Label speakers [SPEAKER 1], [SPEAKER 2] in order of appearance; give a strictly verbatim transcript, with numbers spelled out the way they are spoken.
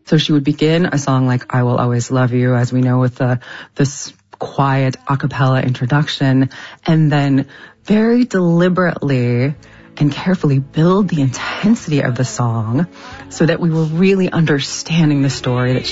[SPEAKER 1] So she would begin a song like I Will Always Love You, as we know, with the this quiet a cappella introduction, and then very deliberately and carefully build the intensity of the song so that we were really understanding the story that